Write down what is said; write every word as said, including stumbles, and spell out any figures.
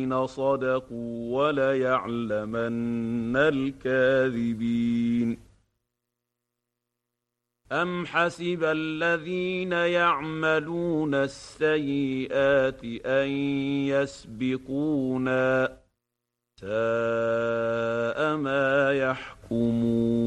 الذين صدقوا وليعلمن الكاذبين أم حسب الذين يعملون السيئات أن يسبقونا ساء ما يحكمون